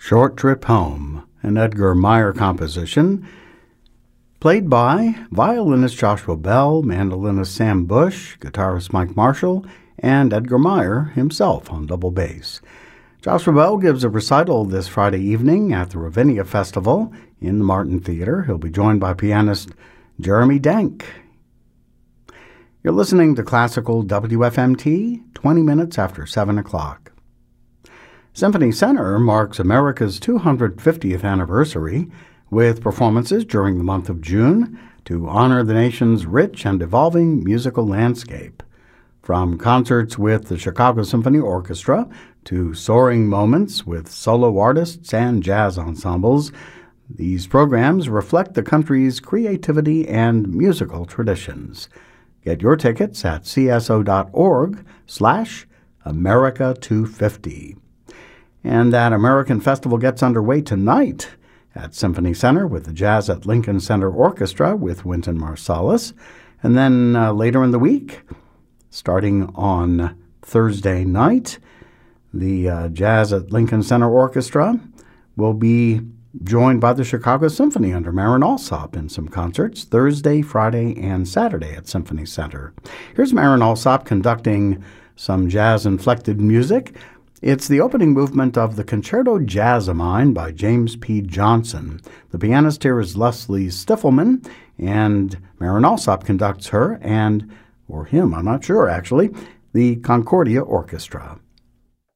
Short Trip Home, an Edgar Meyer composition, played by violinist Joshua Bell, mandolinist Sam Bush, guitarist Mike Marshall, and Edgar Meyer himself on double bass. Joshua Bell gives a recital this Friday evening at the Ravinia Festival in the Martin Theater. He'll be joined by pianist Jeremy Denk. You're listening to Classical WFMT, 20 minutes after 7 o'clock. Symphony Center marks America's 250th anniversary with performances during the month of June to honor the nation's rich and evolving musical landscape. From concerts with the Chicago Symphony Orchestra to soaring moments with solo artists and jazz ensembles, these programs reflect the country's creativity and musical traditions. Get your tickets at cso.org/America250. And that American Festival gets underway tonight at Symphony Center with the Jazz at Lincoln Center Orchestra with Wynton Marsalis. And then later in the week, starting on Thursday night, the Jazz at Lincoln Center Orchestra will be joined by the Chicago Symphony under Marin Alsop in some concerts Thursday, Friday, and Saturday at Symphony Center. Here's Marin Alsop conducting some jazz-inflected music. It's the opening movement of the Concerto Jazzomine by James P. Johnson. The pianist here is Leslie Stiffelman, and Marin Alsop conducts her or him, I'm not sure actually, the Concordia Orchestra.